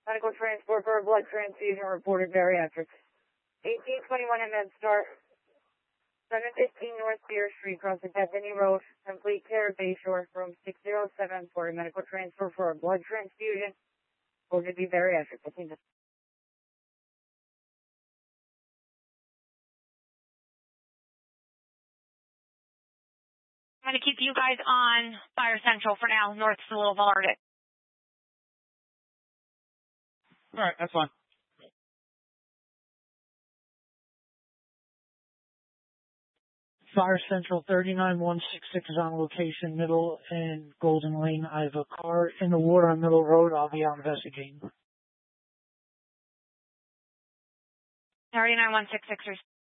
Medical transport for a blood transfusion reported bariatric. 1821 and start. 715 North Spear Street, crossing Bethany Road, complete care, Bayshore, room 607 for a medical transfer for a blood transfusion. Reported to be bariatric. I'm going to keep you guys on Fire Central for now. North's a little alerted. All right, that's fine. Fire Central 39166 is on location, Middle and Golden Lane. I have a car in the water on Middle Road. I'll be out investigating. 39166